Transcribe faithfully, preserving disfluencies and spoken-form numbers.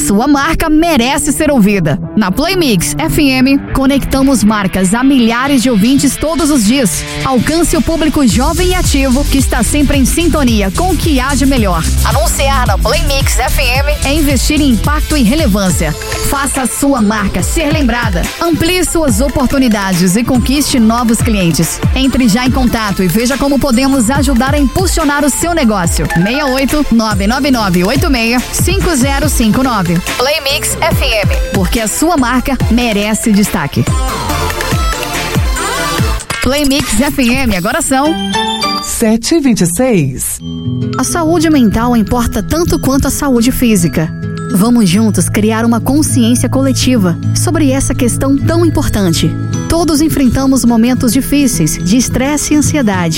sua marca merece ser ouvida. Na Play Mix F M, conectamos marcas a milhares de ouvintes todos os dias. Alcance o público jovem e ativo que está sempre em sintonia com o que há de melhor. Anunciar na Play Mix F M é investir em impacto e relevância. Faça a sua marca ser lembrada. Amplie suas oportunidades e conquiste novos clientes. Entre já em contato e veja como podemos ajudar a impulsionar o seu negócio. seis oito nove nove nove oito seis cinco zero cinco nove. Play Mix F M, porque a sua marca merece destaque. Play Mix F M, agora são sete e vinte e seis. A saúde mental importa tanto quanto a saúde física. Vamos juntos criar uma consciência coletiva sobre essa questão tão importante. Todos enfrentamos momentos difíceis de estresse e ansiedade.